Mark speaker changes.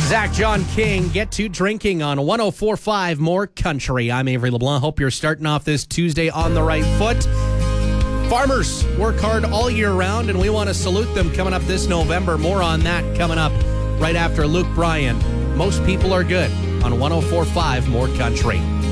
Speaker 1: Zach John King, Get to Drinking on 104.5 More Country. I'm Avery LeBlanc. Hope you're starting off this Tuesday on the right foot. Farmers work hard all year round, and we want to salute them coming up this November. More on that coming up right after Luke Bryan. Most people are good on 104.5 More Country.